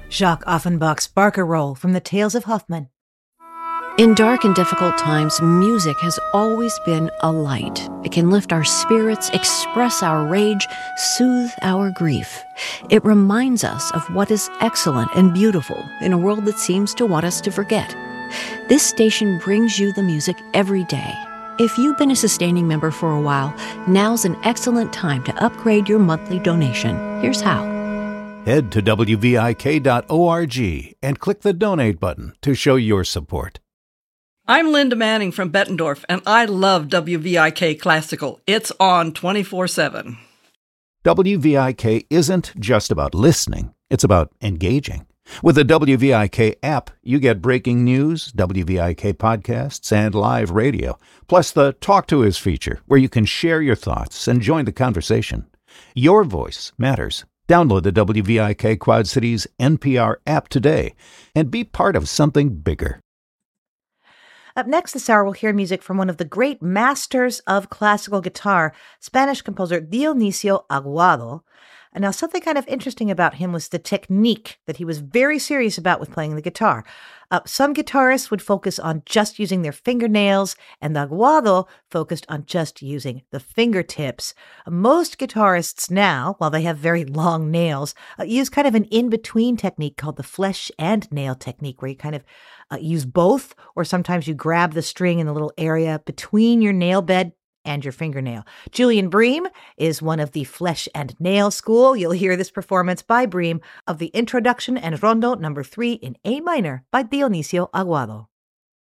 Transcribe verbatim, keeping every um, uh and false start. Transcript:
Jacques Offenbach's Barker Roll from the Tales of Hoffmann. In dark and difficult times, music has always been a light. It can lift our spirits, express our rage, soothe our grief. It reminds us of what is excellent and beautiful in a world that seems to want us to forget. This station brings you the music every day. If you've been a sustaining member for a while, now's an excellent time to upgrade your monthly donation. Here's how. Head to W V I K dot org and click the donate button to show your support. I'm Linda Manning from Bettendorf, and I love W V I K Classical. It's on twenty-four seven. W V I K isn't just about listening, it's about engaging. With the W V I K app, you get breaking news, W V I K podcasts, and live radio, plus the Talk to Us feature, where you can share your thoughts and join the conversation. Your voice matters. Download the W V I K Quad Cities N P R app today and be part of something bigger. Up next this hour, we'll hear music from one of the great masters of classical guitar, Spanish composer Dionisio Aguado. And now, something kind of interesting about him was the technique that he was very serious about with playing the guitar. Uh, some guitarists would focus on just using their fingernails, and Aguado focused on just using the fingertips. Most guitarists now, while they have very long nails, uh, use kind of an in-between technique called the flesh and nail technique, where you kind of uh, use both, or sometimes you grab the string in the little area between your nail bed and your fingernail. Julian Bream is one of the Flesh and Nail School. You'll hear this performance by Bream of the Introduction and Rondo number three in A minor by Dionisio Aguado.